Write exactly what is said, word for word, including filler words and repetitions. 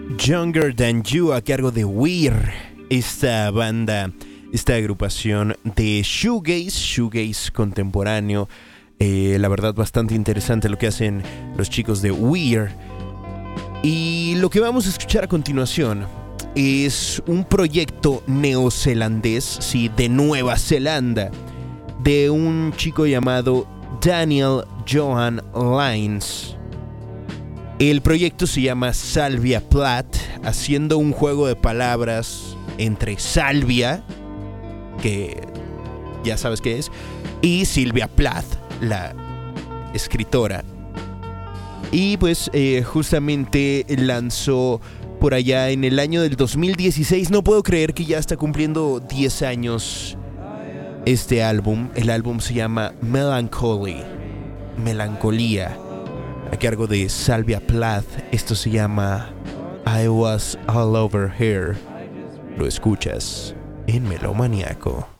Younger Than You a cargo de Weir, esta banda, esta agrupación de shoegaze, shoegaze contemporáneo. Eh, la verdad bastante interesante lo que hacen los chicos de Weir. Y lo que vamos a escuchar a continuación es un proyecto neozelandés, sí, de Nueva Zelanda, de un chico llamado Daniel Johan Lines. El proyecto se llama Salvia Plath, haciendo un juego de palabras entre Salvia, que ya sabes qué es, y Sylvia Plath, la escritora. Y pues eh, justamente lanzó por allá en el año del dos mil dieciséis. No puedo creer que ya está cumpliendo diez años este álbum. El álbum se llama Melancholy, Melancolía, a cargo de Salvia Plath. Esto se llama I Was All Over Here. Lo escuchas en Melomaniaco.